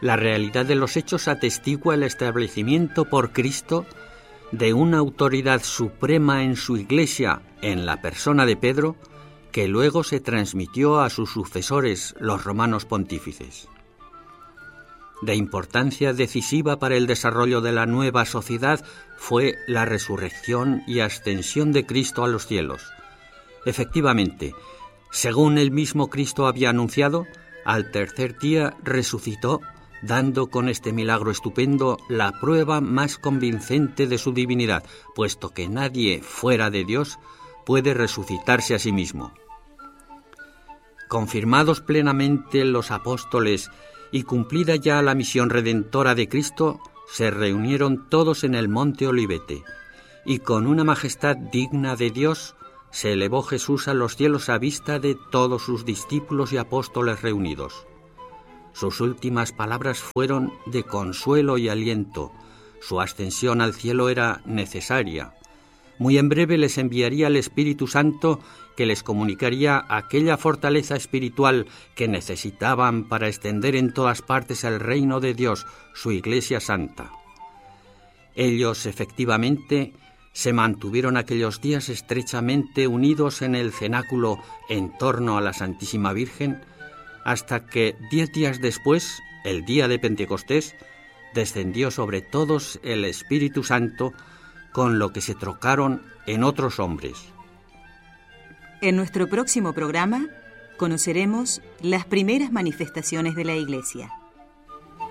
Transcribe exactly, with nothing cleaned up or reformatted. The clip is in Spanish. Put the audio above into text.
La realidad de los hechos atestigua el establecimiento por Cristo de una autoridad suprema en su Iglesia, en la persona de Pedro, que luego se transmitió a sus sucesores, los romanos pontífices. De importancia decisiva para el desarrollo de la nueva sociedad fue la resurrección y ascensión de Cristo a los cielos. Efectivamente, según el mismo Cristo había anunciado, al tercer día resucitó, dando con este milagro estupendo la prueba más convincente de su divinidad, puesto que nadie fuera de Dios puede resucitarse a sí mismo. Confirmados plenamente los apóstoles y cumplida ya la misión redentora de Cristo, se reunieron todos en el monte Olivete, y con una majestad digna de Dios se elevó Jesús a los cielos a vista de todos sus discípulos y apóstoles reunidos. Sus últimas palabras fueron de consuelo y aliento. Su ascensión al cielo era necesaria. Muy en breve les enviaría el Espíritu Santo, que les comunicaría aquella fortaleza espiritual que necesitaban para extender en todas partes el reino de Dios, su Iglesia Santa. Ellos, efectivamente, se mantuvieron aquellos días estrechamente unidos en el cenáculo en torno a la Santísima Virgen, hasta que diez días después, el día de Pentecostés, descendió sobre todos el Espíritu Santo, con lo que se trocaron en otros hombres. En nuestro próximo programa conoceremos las primeras manifestaciones de la Iglesia.